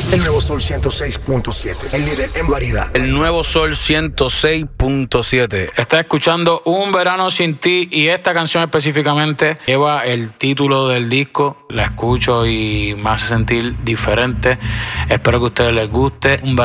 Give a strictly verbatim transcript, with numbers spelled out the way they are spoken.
El nuevo Sol ciento seis punto siete, el líder en variedad. El nuevo Sol ciento seis punto siete. Estás escuchando Un Verano Sin Ti y esta canción específicamente lleva el título del disco. La escucho y me hace sentir diferente. Espero que a ustedes les guste. Un verano